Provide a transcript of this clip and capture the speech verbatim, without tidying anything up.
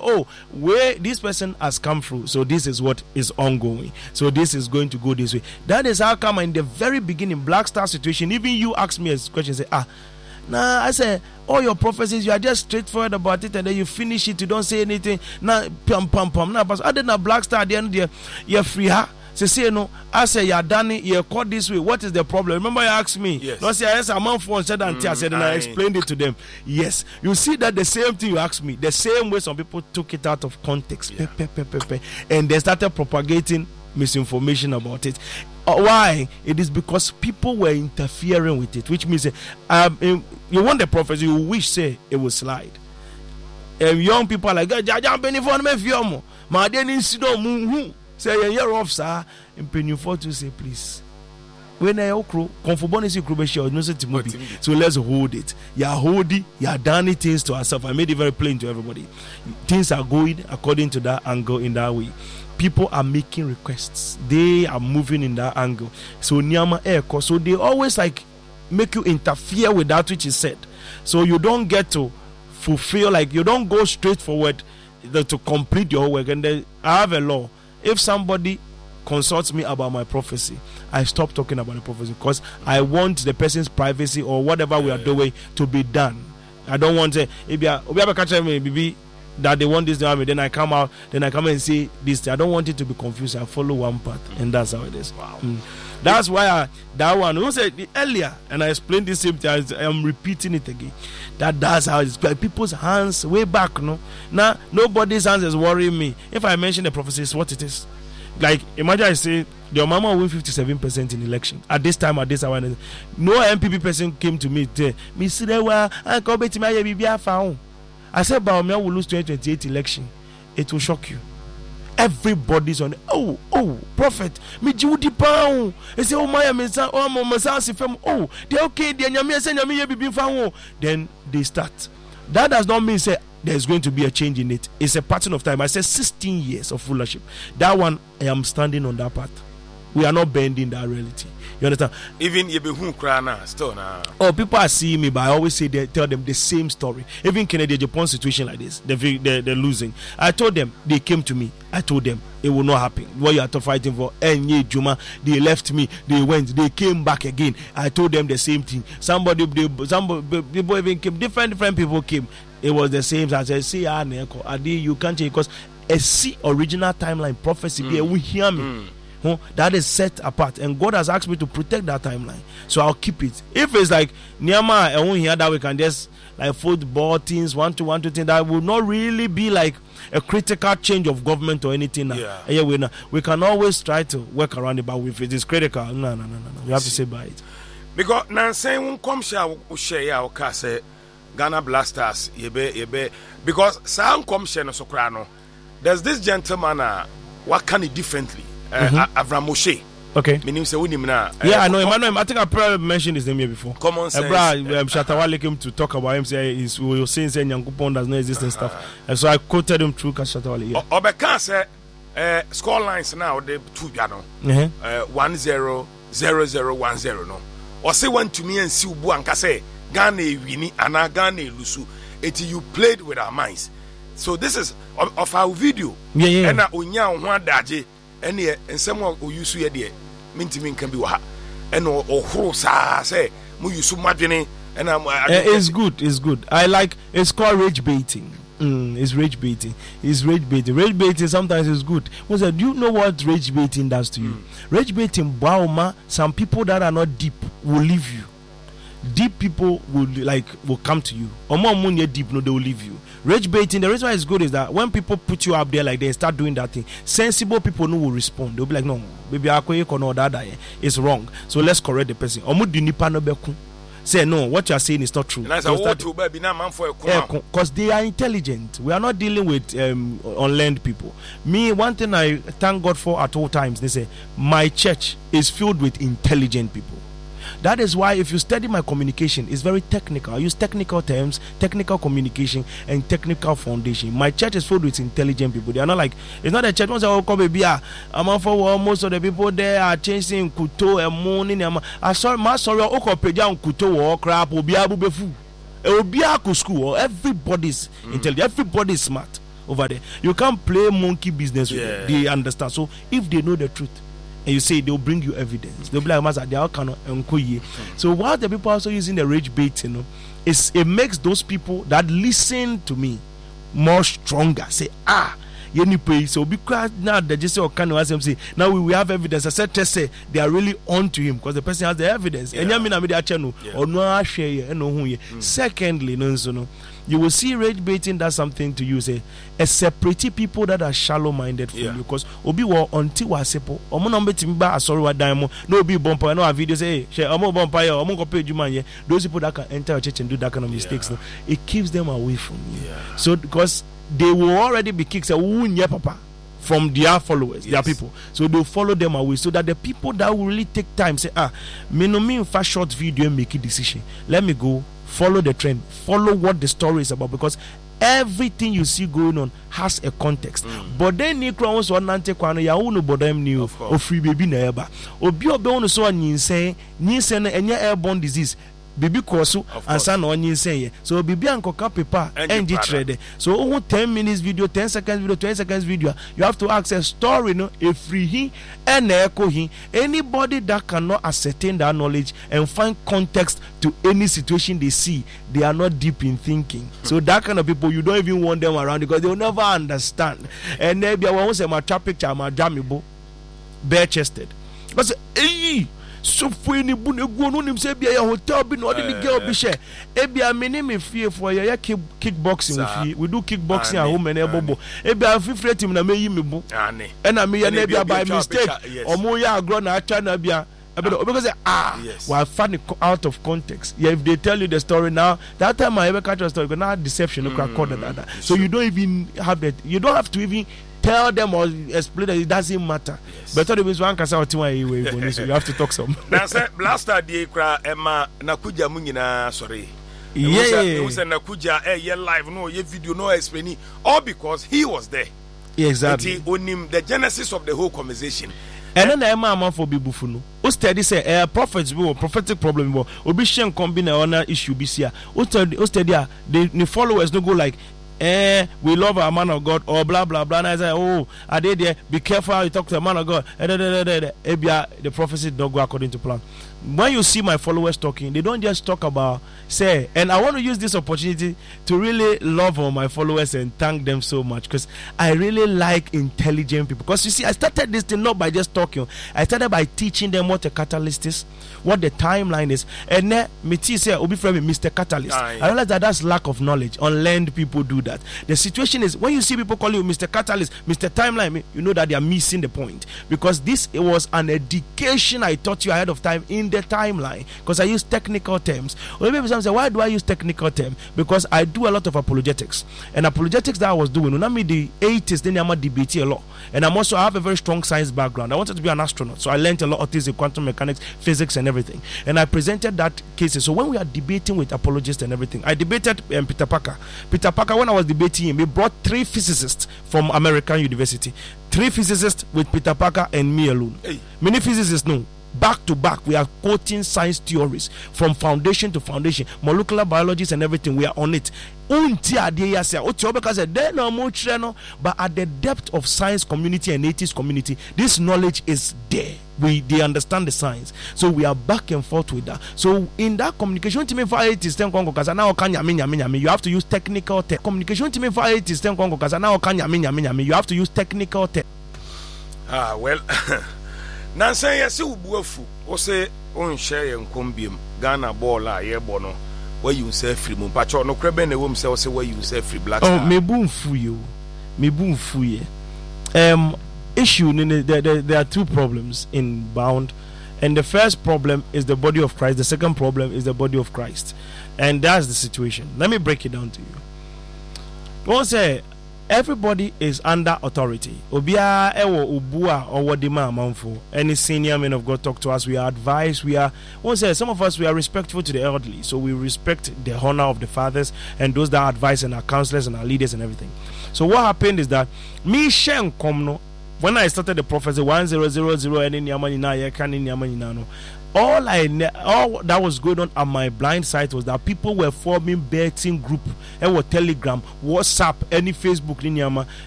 oh, where this person has come through, so this is what is ongoing. So this is going to go this way. That is how come in the very beginning, Black Star situation, even you ask me a question, say, ah, nah, I say, all your prophecies, you are just straightforward about it, and then you finish it, you don't say anything. Now, pum pum pum. Now, but other than Black Star, at the end of the year, you're free, huh? Say, say, no, I say, you're done it, you're caught this way. What is the problem? Remember, you asked me. Yes. No, say, yes, I'm on phone, said, and I said, and I explained it to them. Yes. You see that the same thing you asked me, the same way some people took it out of context, yeah. pe, pe, pe, pe, pe, and they started propagating misinformation about it. Uh, why? It is because people were interfering with it, which means, uh, um, you want the prophecy, you wish, say, it will slide. And um, young people are like, my didn't see no say you're off, sir. And penny for to say, please. When I okro, comfortable is your no so let's hold it. You're holding, you're done things to ourselves. I made it very plain to everybody. Things are going according to that angle in that way. People are making requests. They are moving in that angle. So Nyama Eko, so they always like make you interfere with that which is said. So you don't get to fulfill, like you don't go straight forward to complete your work. And then I have a law. If somebody consults me about my prophecy, I stop talking about the prophecy because I want the person's privacy or whatever we are doing to be done. I don't want to if you are catch me that they want this to happen, then I come out, then I come and say this. I don't want it to be confused. I follow one path, and that's how it is. Wow. Mm. That's why I, that one who said earlier, and I explained this same thing. I'm repeating it again. That that's how it's people's hands way back. No, now nobody's hands is worrying me. If I mention the prophecy, it's what it is. Like imagine I say your mama will win fifty-seven percent in election at this time at this hour. No M P P person came to me. Tell me, Sirewa, I come back to my baby. I found. I said, Baumia will lose twenty twenty-eight election. It will shock you. Everybody's on it. Oh, oh, prophet. Me Judy Pound. They say, oh, my, oh, my, my, oh, they're okay. They're Then they start. That does not mean say there's going to be a change in it. It's a pattern of time. I said sixteen years of rulership. That one, I am standing on that path. We are not bending that reality. You understand? Even you be who cry now, still now. Oh, people are seeing me, but I always say they tell them the same story. Even Kennedy Japan situation like this, they're, they're, they're losing. I told them, they came to me. I told them it will not happen. What you are fighting for? Enye Juma, they left me. They went. They came back again. I told them the same thing. Somebody, they, somebody, people even came. Different, different people came. It was the same. I said, see, Adi, you can't change because a see original timeline prophecy. Mm. They will hear me. Mm. Huh? That is set apart, and God has asked me to protect that timeline, so I'll keep it. If it's like Nyama, I won't hear that we can just like football things, one to one to things that will not really be like a critical change of government or anything. Yeah, yeah we, we can always try to work around it, but if it is critical, no, no, no, no, no. We have to say by it. Because now saying when come share share our say Ghana Blasters, yebe yebe because some come share no soprano. There's this gentleman uh, what can it differently. Uh, mm-hmm. Avram Moshe. Okay. Meaning say we na. Yeah, I know Emmanuel. I think I probably mentioned his name here before. Common sense. Ebra, um, Shatawale came to talk about him. Say he's we were saying say Nyankopon does not exist and stuff. And so I quoted him through Shatawale. Yeah. Obeka say uh, score lines now the two piano. Uh one zero zero zero one zero no. Or say one to me and see Ubu and say Ghana wini ana Ghana lusu. It you played with our minds. So this is of, of our video. Yeah, yeah. And na onya ho adaje. Any and someone who use you there, Mintimin can be what and or horse say, Muyu Madini, and I'm it's good, it's good. I like it's called rage baiting. Mm, it's rage baiting. It's rage baiting. Rage baiting sometimes is good. What's that? Do you know what rage baiting does to you? Mm. Rage baiting, Bauma, some people that are not deep will leave you. Deep people will like will come to you. Or more money deep, no, they will leave you. Rage baiting, the reason why it's good is that when people put you up there like they start doing that thing, sensible people no will respond. They'll be like, no, baby, I no that it's wrong. So let's correct the person. Say no, what you are saying is not true. Because they are intelligent. We are not dealing with um, unlearned people. Me, one thing I thank God for at all times, they say my church is filled with intelligent people. That is why if you study my communication, it's very technical. I use technical terms, technical communication, and technical foundation. My church is filled with intelligent people. They are not like, it's not a church. Once I will come, baby, I'm for most of the people there are chasing kuto and morning. I saw my sorry, Oko Peja kuto or crap, or be able to school. Everybody's intelligent, everybody's smart. over there. You can't play monkey business with Yeah. them. They understand. So if they know the truth, and you say, they'll bring you evidence. They'll be like, Master, they are kind of. So while the people are also using the rage bait, you know, it's, it makes those people that listen to me more stronger. Say, ah, Yeni pay. So because now they just say, kind of say, now we, we have evidence. I said, just say they are really on to him because the person has the evidence. And you mean I mean that channel or no share and no who. Secondly, no, so no. You will see rage baiting does something to you, say a separate people that are shallow minded from yeah. you, because obi wa until wa sepo omo no be timba asori wa dan mo no be bumper no a video say hey share omo bumper here omo go pay juma here. Those people that can enter your church and do that kind of mistakes, yeah. no, it keeps them away from you. Yeah. So because they will already be kicked, say who papa from their followers, yes. their people. So they'll follow them away. So that the people that will really take time say, ah, me no me fast short video and make a decision. Let me go follow the trend, follow what the story is about, because everything you see going on has a context. Mm. But then you cross one nante kwano ya unu bodem new or free baby na eba. Obi obe unu so anyin say, nyin say na enya airborne disease. Bibi kosu and san on yin say so bibi ankoka paper and trade. So oh ten minutes video, ten seconds video, twenty seconds video, you have to access story no a free he and echo he. Anybody that cannot ascertain that knowledge and find context to any situation they see, they are not deep in thinking. So that kind of people, you don't even want them around because they will never understand. And maybe I want to say my trap picture, my jamibo bare chested. Because hey, so for any bune go no nim say bia hotel bi no the girl bi share e bia me ne me fie for ya kickboxing we we do kickboxing at home and ebobo e bia fifre team na me yi me bu e na me ya na bia by mistake omo ya agro na acha na bia because ah yes. Well, I find it out of context. Yeah, if they tell you the story now, that time I ever catch a story, but now deception, mm, that, that. So true. You don't even have that. You don't have to even tell them or explain that it doesn't matter. Yes. But it means one can say you have to talk some. Now, last day, Emma Nakuja Munina, sorry. Yeah, it was a Nakuja, a year live, no, your video, no explaining, all because he was there. Yeah, exactly. On him, the genesis of the whole conversation. And then I'm a man for Bibufuno. O study say a prophets will prophetic problem will obi shen combine honor issue be here. O study o study the the followers don't go like eh we love our man of God or blah blah blah. And I say oh are they there? Be careful how you talk to a man of God. Ebia the prophecy don't go according to plan. When you see my followers talking, they don't just talk about say, and I want to use this opportunity to really love on my followers and thank them so much because I really like intelligent people. Because you see, I started this thing not by just talking. I started by teaching them what a catalyst is, what the timeline is, and then me say, Obi friend Mister Catalyst. Ah, yeah. I realize that that's lack of knowledge. Unlearned people do that. The situation is when you see people calling you Mister Catalyst, Mister Timeline, you know that they are missing the point because this it was an education I taught you ahead of time in the timeline because I use technical terms. Well, maybe some say, why do I use technical terms? Because I do a lot of apologetics, and apologetics that I was doing when I'm in the eighties, then I'm a debate a lot, and I'm also I have a very strong science background. I wanted to be an astronaut, so I learned a lot of things in quantum mechanics, physics, and everything. And I presented that cases. So when we are debating with apologists and everything, I debated um, Peter Parker. Peter Parker, when I was debating him, he brought three physicists from American University, three physicists with Peter Parker and me alone. Hey. Many physicists know. Back to back, we are quoting science theories from foundation to foundation, molecular biologists and everything. We are on it. But at the depth of science community and atheist community, this knowledge is there. We they understand the science, so we are back and forth with that. So in that communication, you have to use technical terms. Communication, you have to use technical terms. Ah well. Nansan yesi ubuafu o se on share yen kombiam Ghana ball a ye bo no where you say free mu pacho no krebe na wom say o say where you say free Black Star. Oh me bunfu yo me bunfu ye um issue there, there, there are two problems in Bound, and the first problem is the body of Christ, the second problem is the body of Christ, and that's the situation. Let me break it down to you. One say everybody is under authority. Obia ewo ubua or wadima manfo. Any senior men of God talk to us, we are advised, we are one says some of us we are respectful to the elderly, so we respect the honor of the fathers and those that advise and our counselors and our leaders and everything. So what happened is that me shen komno when I started the prophecy one zero zero zero and in Yamanina, Yakan in Yamanino, all I ne- all that was going on at my blind site was that people were forming betting group, and were Telegram, WhatsApp, any Facebook in Yama.